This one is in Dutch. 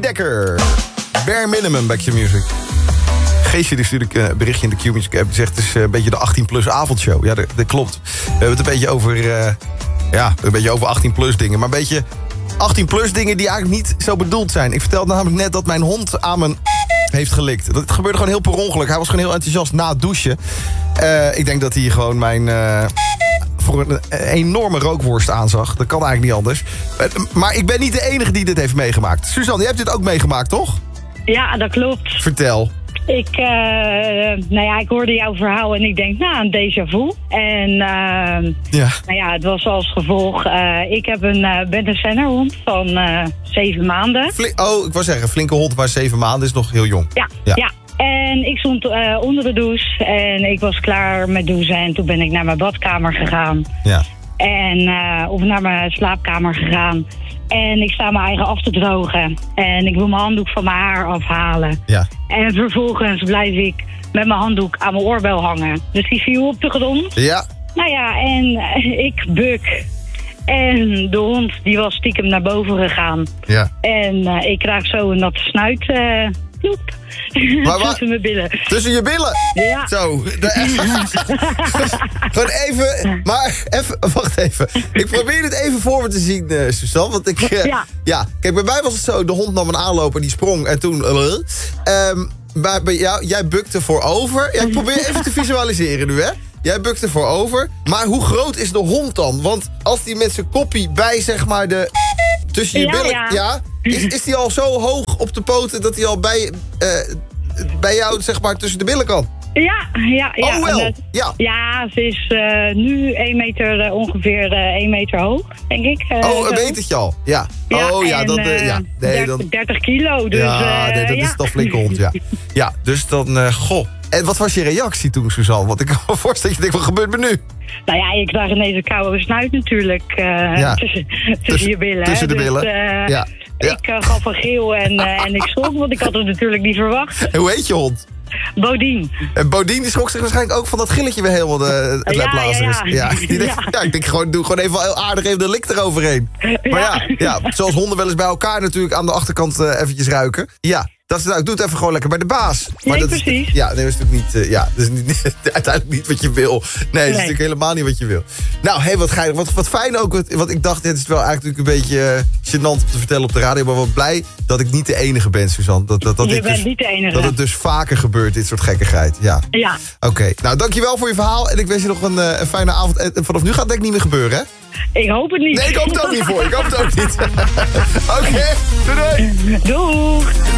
Dekker. Bare Minimum bij Q-Music. Geesje die stuurde een berichtje in de Q-Music app. Die zegt het is een beetje de 18-plus avondshow. Ja, dat klopt. We hebben het een beetje over 18-plus dingen. Maar een beetje 18-plus dingen die eigenlijk niet zo bedoeld zijn. Ik vertelde namelijk net dat mijn hond aan mijn heeft gelikt. Dat gebeurde gewoon heel per ongeluk. Hij was gewoon heel enthousiast na het douchen. Ik denk dat hij gewoon mijn voor een enorme rookworst aanzag. Dat kan eigenlijk niet anders. Maar ik ben niet de enige die dit heeft meegemaakt. Suzanne, jij hebt dit ook meegemaakt, toch? Ja, dat klopt. Vertel. Ik hoorde jouw verhaal en ik denk, een déjà vu. En het was als gevolg. Ik heb ben een sennerhond van 7 maanden. Ik wou zeggen, flinke hond, maar 7 maanden is nog heel jong. Ja. En ik stond onder de douche en ik was klaar met douchen. En toen ben ik naar mijn badkamer gegaan. Ja. Of naar mijn slaapkamer gegaan. En ik sta mijn eigen af te drogen. En ik wil mijn handdoek van mijn haar afhalen. Ja. En vervolgens blijf ik met mijn handdoek aan mijn oorbel hangen. Dus die viel op de grond. Ja. En ik buk. En de hond die was stiekem naar boven gegaan. Ja. En ik krijg zo een natte snuit. Tussen mijn billen. Tussen je billen? Ja. Zo. Gewoon even. Maar even, wacht even. Ik probeer het even voor me te zien, Suzanne. Want ik. Kijk, bij mij was het zo. De hond nam een aanloop en die sprong. En toen. Maar bij jou, jij bukte voorover. Ja, ik probeer even te visualiseren nu, hè? Jij bukte voorover. Maar hoe groot is de hond dan? Want als die met zijn koppie bij, zeg maar, tussen je billen... Ja. Is die al zo hoog op de poten dat hij al bij jou, zeg maar, tussen de billen kan? Ja. Oh, wel. Ja, ze is nu 1 meter, ongeveer 1 meter hoog, denk ik. Een metertje al, ja. En, 30 kilo, dus... dat is toch flinke hond, ja. Ja, dus dan, goh. En wat was je reactie toen, Suzanne? Want ik kan me voorstellen dat je denkt, wat gebeurt me nu? Nou ja, je krijgt ineens een koude snuit natuurlijk tussen je billen. Tussen de billen, ja. Ik gaf een geel en ik schrok, want ik had het natuurlijk niet verwacht. En hoe heet je hond? Bodien. En Bodien die schrok zich waarschijnlijk ook van dat gilletje weer helemaal het laplazer is. Ik denk gewoon, doe gewoon even heel aardig even de lik eroverheen. Maar zoals honden wel eens bij elkaar natuurlijk aan de achterkant eventjes ruiken. Ja. Doe het even gewoon lekker bij de baas. Maar dat precies. Dat is natuurlijk niet, dat is uiteindelijk niet wat je wil. Nee, dat is natuurlijk helemaal niet wat je wil. Nou, wat geinig. Wat fijn ook. Want ik dacht, dit is wel eigenlijk een beetje gênant om te vertellen op de radio. Maar wat blij dat ik niet de enige ben, Suzanne. Je bent niet de enige. Dat het dus vaker gebeurt, dit soort gekkigheid. Ja. Oké. Nou, dankjewel voor je verhaal. En ik wens je nog een fijne avond. En vanaf nu gaat het denk ik niet meer gebeuren, hè? Ik hoop het niet. Nee, ik hoop het ook niet voor. Ik hoop het ook niet. Oké, doei. Doeg.